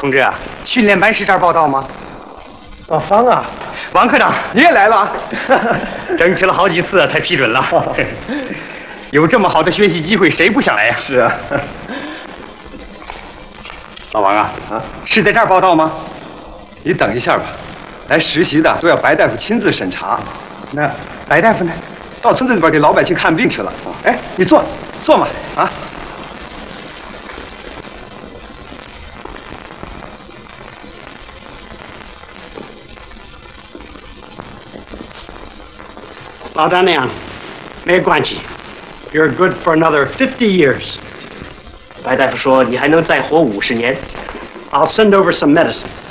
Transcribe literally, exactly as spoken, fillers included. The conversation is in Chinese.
同志啊，训练班是这儿报道吗？ 老方啊， 王科长， 你也来了， 争取了好几次才批准了。有这么好的学习机会，谁不想来呀？ 是啊。 老王啊， 啊， 是在这儿报道吗？ 你等一下吧，来实习的都要白大夫亲自审查。 那白大夫呢？ 到村子里边给老百姓看病去了。哎，你坐，坐嘛，啊。 老大娘，没关系 ，You're good for another fifty years。白大夫说你还能再活五十年。I'll send over some medicine.